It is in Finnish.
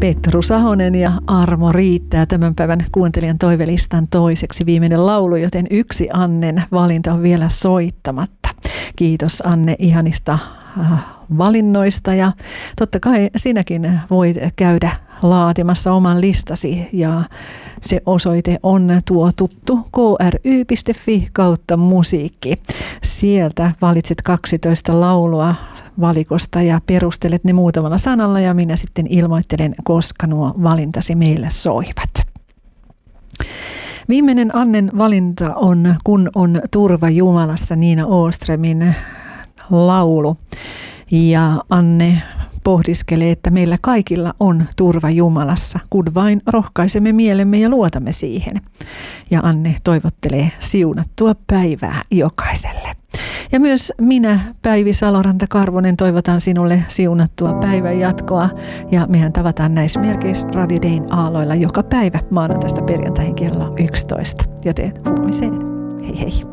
Petru Sahonen ja Armo riittää tämän päivän kuuntelijan toivelistan toiseksi viimeinen laulu, joten yksi Annen valinta on vielä soittamatta. Kiitos Anne ihanista valinnoista ja totta kai sinäkin voit käydä laatimassa oman listasi ja se osoite on tuo tuttu kry.fi/musiikki. Sieltä valitset 12 laulua valikosta ja perustelet ne muutamalla sanalla ja minä sitten ilmoittelen, koska nuo valintasi meille soivat. Viimeinen Annen valinta on Kun on turva Jumalassa, Niina Åströmin laulu. Ja Anne pohdiskelee, että meillä kaikilla on turva Jumalassa, kun vain rohkaisemme mielemme ja luotamme siihen. Ja Anne toivottelee siunattua päivää jokaiselle. Ja myös minä, Päivi Saloranta-Karvonen, toivotan sinulle siunattua päivän jatkoa. Ja mehän tavataan näissä merkeissä Radio Dayn aalloilla joka päivä maanantaista perjantaihin kello 11. Joten huomiseen. Hei hei.